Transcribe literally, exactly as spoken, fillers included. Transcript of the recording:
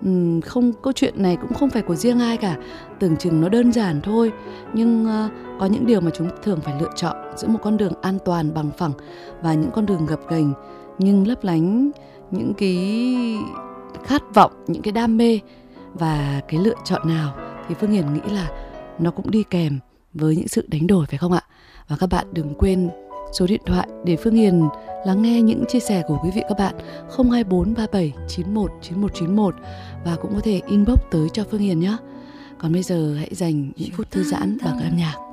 Ừm, không, câu chuyện này cũng không phải của riêng ai cả. Tưởng chừng nó đơn giản thôi, nhưng uh, có những điều mà chúng thường phải lựa chọn giữa một con đường an toàn bằng phẳng và những con đường gập ghềnh nhưng lấp lánh những cái khát vọng, những cái đam mê. Và cái lựa chọn nào thì Phương Hiền nghĩ là nó cũng đi kèm với những sự đánh đổi, phải không ạ? Và các bạn đừng quên số điện thoại để Phương Hiền lắng nghe những chia sẻ của quý vị các bạn, không hai bốn ba bảy chín một chín một chín một, và cũng có thể inbox tới cho Phương Hiền nhé. Còn bây giờ hãy dành những phút thư giãn bằng âm nhạc.